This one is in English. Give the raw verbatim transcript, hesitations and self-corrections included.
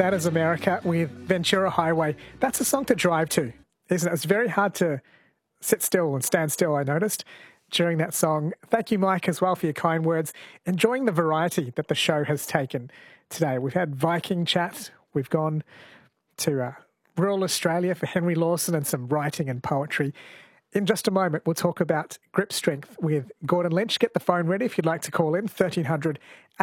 That is America with Ventura Highway. That's a song to drive to, isn't it? It's very hard to sit still and stand still, I noticed, during that song. Thank you, Mike, as well, for your kind words. Enjoying the variety that the show has taken today. We've had Viking chat. We've gone to uh, rural Australia for Henry Lawson and some writing and poetry. In just a moment, we'll talk about grip strength with Gordon Lynch. Get the phone ready if you'd like to call in, thirteen hundred